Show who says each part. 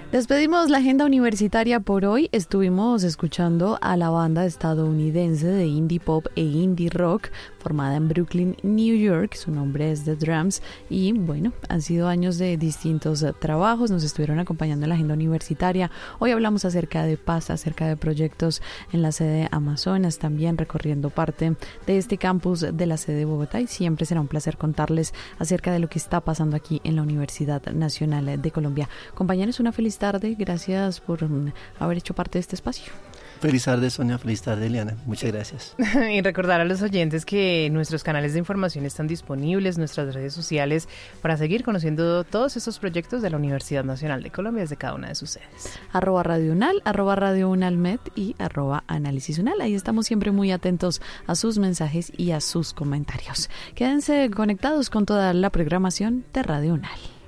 Speaker 1: Despedimos la agenda universitaria por hoy. Estuvimos escuchando a la banda estadounidense de indie pop e indie rock formada en Brooklyn, New York. Su nombre es The Drums y bueno, han sido años de distintos trabajos. Nos estuvieron acompañando en la agenda universitaria. Hoy hablamos acerca de paz, acerca de proyectos en la sede Amazonas, también recorriendo parte de este campus de la sede de Bogotá, y siempre será un placer contarles acerca de lo que está pasando aquí en la Universidad Nacional de Colombia. Compañeros, una feliz tarde. Gracias por haber hecho parte de este espacio.
Speaker 2: Feliz tarde, Sonia. Feliz tarde, Eliana. Muchas gracias.
Speaker 3: Y recordar a los oyentes que nuestros canales de información están disponibles, nuestras redes sociales, para seguir conociendo todos estos proyectos de la Universidad Nacional de Colombia desde cada una de sus sedes.
Speaker 1: @Radio Unal, @Radio Unalmed y @Análisis Unal. Ahí estamos siempre muy atentos a sus mensajes y a sus comentarios. Quédense conectados con toda la programación de Radio Unal.